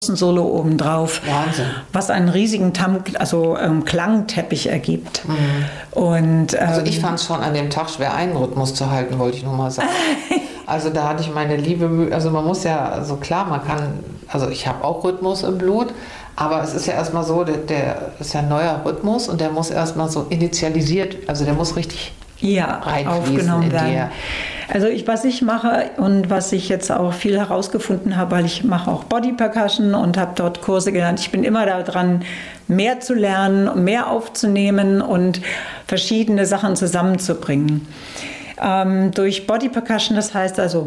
Solo obendrauf, Wahnsinn. was einen riesigen Klangteppich ergibt. Und, also ich fand es schon an dem Tag schwer, einen Rhythmus zu halten, wollte ich nur mal sagen. Also da hatte ich meine Liebe, also man muss ja, also klar, man kann, also ich habe auch Rhythmus im Blut, aber es ist ja erstmal so, der ist ja ein neuer Rhythmus und der muss erstmal so initialisiert, also der muss richtig aufgenommen in werden. dir. Also was ich mache und was ich jetzt auch viel herausgefunden habe, weil ich mache auch Body Percussion und habe dort Kurse gelernt. Ich bin immer daran, mehr zu lernen, mehr aufzunehmen und verschiedene Sachen zusammenzubringen. Durch Body Percussion, das heißt also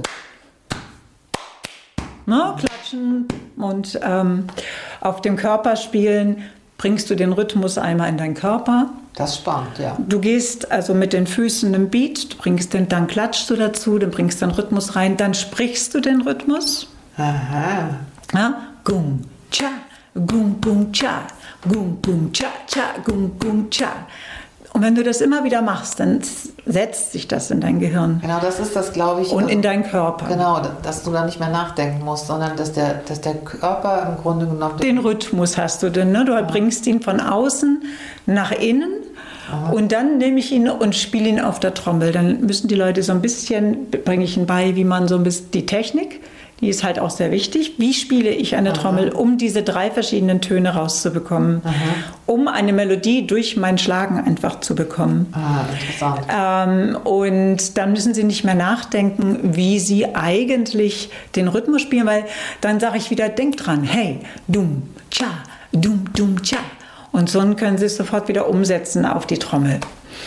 klatschen und auf dem Körper spielen, bringst du den Rhythmus einmal in deinen Körper. Das ist spannend, ja. Du gehst also mit den Füßen im Beat, dann klatschst du dazu, dann bringst du den Rhythmus rein, dann sprichst du den Rhythmus. Aha. Ja? Gung, cha, gung, gung, cha, gung, gung, cha, cha, gung, gung, cha. Und wenn du das immer wieder machst, dann setzt sich das in dein Gehirn. Genau, das ist das, glaube ich. Und in deinen Körper. Genau, dass du da nicht mehr nachdenken musst, sondern dass der Körper im Grunde genommen... Den Rhythmus hast du denn, ne? Du bringst ihn von außen nach innen. Und dann nehme ich ihn und spiele ihn auf der Trommel. Dann müssen die Leute so ein bisschen, bringe ich ihnen bei, wie man so ein bisschen die Technik, die ist halt auch sehr wichtig. Wie spiele ich eine Trommel, um diese 3 verschiedenen Töne rauszubekommen, um eine Melodie durch mein Schlagen einfach zu bekommen. Interessant. Und dann müssen sie nicht mehr nachdenken, wie sie eigentlich den Rhythmus spielen, weil dann sage ich wieder, denk dran, hey, dum, cha, dum, dum, cha. Und so können sie es sofort wieder umsetzen auf die Trommel.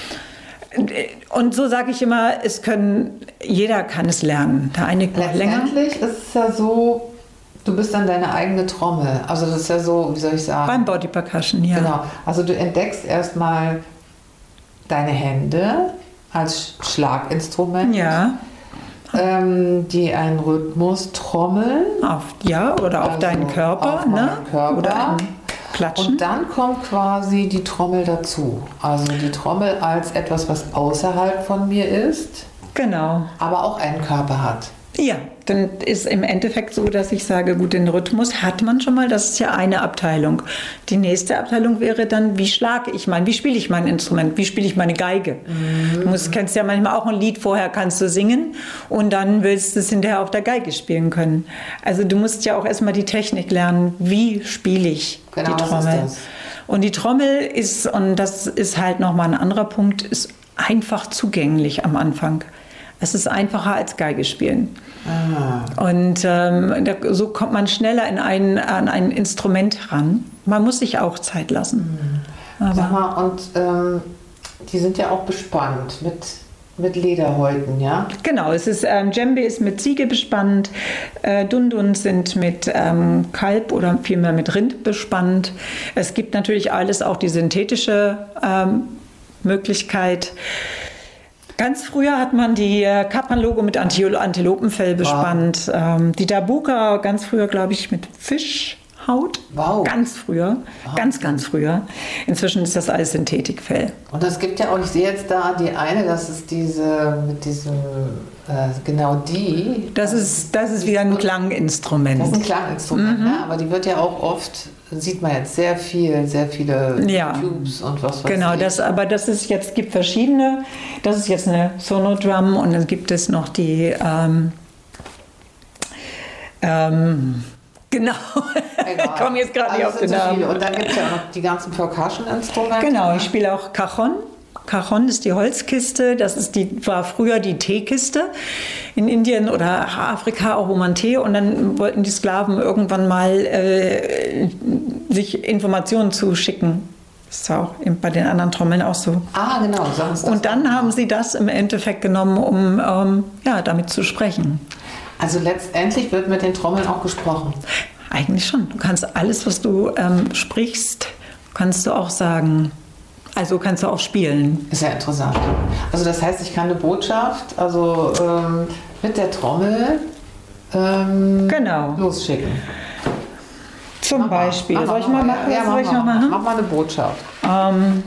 Und so sage ich immer, jeder kann es lernen. Der eine länger. Letztendlich ist es ja so, du bist dann deine eigene Trommel. Also das ist ja so, wie soll ich sagen? Beim Body Percussion, ja. Genau. Also du entdeckst erstmal deine Hände als Schlaginstrument. Ja. Die einen Rhythmus trommeln. Auf deinen Körper. Auf meinen Körper. Oder Klatschen. Und dann kommt quasi die Trommel dazu. Also die Trommel als etwas, was außerhalb von mir ist. Genau. Aber auch einen Körper hat. Ja, dann ist im Endeffekt so, dass ich sage, gut, den Rhythmus hat man schon mal, das ist ja eine Abteilung. Die nächste Abteilung wäre dann, wie spiele ich mein Instrument, wie spiele ich meine Geige. Du kennst ja manchmal auch ein Lied, vorher kannst du singen und dann willst du es hinterher auf der Geige spielen können. Also du musst ja auch erstmal die Technik lernen, wie spiele ich die Trommel. Das ist das. Und die Trommel ist, und das ist halt nochmal ein anderer Punkt, ist einfach zugänglich am Anfang. Es ist einfacher als Geige spielen. Und so kommt man schneller an ein Instrument ran. Man muss sich auch Zeit lassen. Sag mal, und die sind ja auch bespannt mit Lederhäuten, ja? Genau, Djembe ist mit Ziege bespannt, Dunduns sind mit Kalb oder vielmehr mit Rind bespannt. Es gibt natürlich alles, auch die synthetische Möglichkeit. Ganz früher hat man die Kappan-Logo mit Antilopenfell bespannt. Wow. Die Dabuka ganz früher, glaube ich, mit Fischhaut. Wow. Ganz früher. Wow. Ganz früher. Inzwischen ist das alles Synthetikfell. Und es gibt ja auch, ich sehe jetzt da die eine, das ist diese mit diesem, genau die. Das ist wieder ein Klanginstrument. Das ist ein Klanginstrument, ne? Aber die wird ja auch oft, sieht man jetzt sehr viele Tubes und was weiß genau, ich. Gibt verschiedene. Das ist jetzt eine Sonodrum und dann gibt es noch die genau. Ich komme jetzt gerade nicht auf den Namen. Und dann gibt es ja auch noch die ganzen Percussion-Instrumente. Genau, ich spiele auch Cajon. Cajon ist die Holzkiste, war früher die Teekiste in Indien oder Afrika, auch wo man Tee, und dann wollten die Sklaven irgendwann mal sich Informationen zuschicken. Das ist auch bei den anderen Trommeln auch so. Ah, genau. Und dann haben sie das im Endeffekt genommen, um damit zu sprechen. Also letztendlich wird mit den Trommeln auch gesprochen? Eigentlich schon. Du kannst alles, was du sprichst, kannst du auch sagen. Also kannst du auch spielen. Ist ja interessant. Also das heißt, ich kann eine Botschaft, mit der Trommel losschicken. Zum Beispiel. Soll ich mal machen? Ja, mach mal eine Botschaft.